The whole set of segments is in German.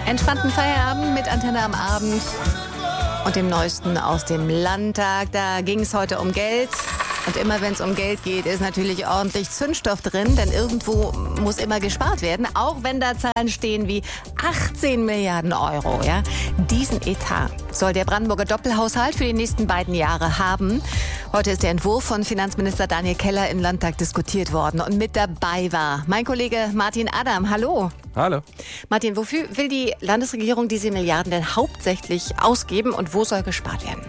Entspannten Feierabend mit Antenne am Abend und dem Neuesten aus dem Landtag. Da ging es heute um Geld. Und immer wenn es um Geld geht, ist natürlich ordentlich Zündstoff drin, denn irgendwo muss immer gespart werden, auch wenn da Zahlen stehen wie 18 Milliarden Euro. Ja? Diesen Etat soll der Brandenburger Doppelhaushalt für die nächsten beiden Jahre haben. Heute ist der Entwurf von Finanzminister Daniel Keller im Landtag diskutiert worden und mit dabei war mein Kollege Martin Adam. Hallo. Hallo. Martin, wofür will die Landesregierung diese Milliarden denn hauptsächlich ausgeben und wo soll gespart werden?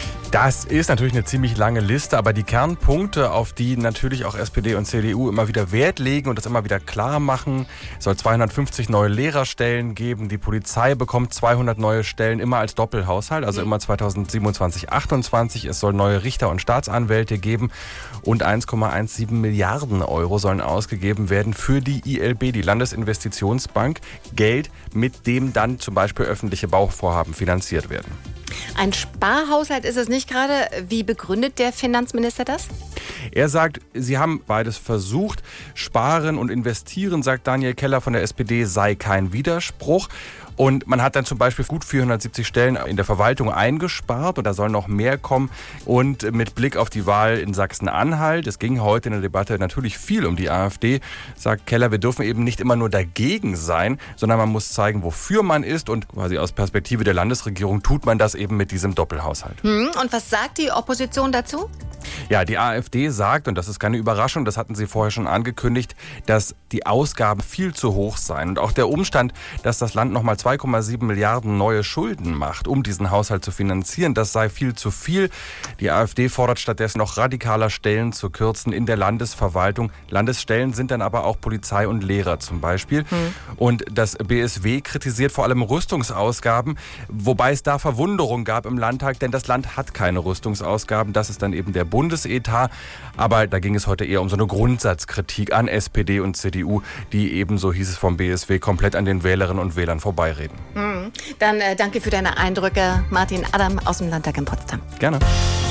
Das ist natürlich eine ziemlich lange Liste, aber die Kernpunkte, auf die natürlich auch SPD und CDU immer wieder Wert legen und das immer wieder klar machen, es soll 250 neue Lehrerstellen geben, die Polizei bekommt 200 neue Stellen, immer als Doppelhaushalt, also immer 2027, 28. Es soll neue Richter und Staatsanwälte geben und 1,17 Milliarden Euro sollen ausgegeben werden für die ILB, die Landesinvestitionsbank, Geld, mit dem dann zum Beispiel öffentliche Bauvorhaben finanziert werden. Ein Sparhaushalt ist es nicht gerade. Wie begründet der Finanzminister das? Er sagt, sie haben beides versucht. Sparen und investieren, sagt Daniel Keller von der SPD, sei kein Widerspruch. Und man hat dann zum Beispiel gut 470 Stellen in der Verwaltung eingespart und da soll noch mehr kommen. Und mit Blick auf die Wahl in Sachsen-Anhalt, es ging heute in der Debatte natürlich viel um die AfD, sagt Keller, wir dürfen eben nicht immer nur dagegen sein, sondern man muss zeigen, wofür man ist. Und quasi aus Perspektive der Landesregierung tut man das eben mit diesem Doppelhaushalt. Und was sagt die Opposition dazu? Ja, die AfD sagt, und das ist keine Überraschung, das hatten sie vorher schon angekündigt, dass die Ausgaben viel zu hoch seien. Und auch der Umstand, dass das Land nochmal 2,7 Milliarden neue Schulden macht, um diesen Haushalt zu finanzieren, das sei viel zu viel. Die AfD fordert stattdessen noch radikaler Stellen zu kürzen in der Landesverwaltung. Landesstellen sind dann aber auch Polizei und Lehrer zum Beispiel. Und das BSW kritisiert vor allem Rüstungsausgaben, wobei es da Verwunderung gab im Landtag, denn das Land hat keine Rüstungsausgaben. Das ist dann eben der Bundesetat. Aber da ging es heute eher um so eine Grundsatzkritik an SPD und CDU, die eben, so hieß es vom BSW, komplett an den Wählerinnen und Wählern vorbeireden. Dann danke für deine Eindrücke, Martin Adam aus dem Landtag in Potsdam. Gerne.